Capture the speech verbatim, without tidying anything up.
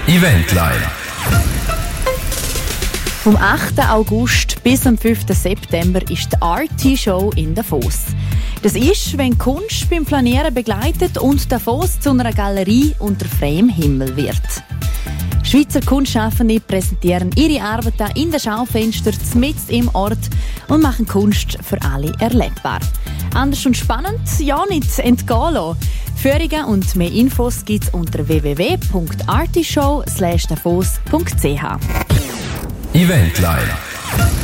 Eventline. Vom achten August bis am fünften September ist die Arty-Show in Davos. Das ist, wenn Kunst beim Flanieren begleitet und Davos zu einer Galerie unter freiem Himmel wird. Schweizer Kunstschaffende präsentieren ihre Arbeiten in den Schaufenstern mitten im Ort und machen Kunst für alle erlebbar. Anders und spannend, ja nicht entgehen lassen. Führungen und mehr Infos gibt es unter w w w punkt artyshow slash davos punkt c h. Eventline.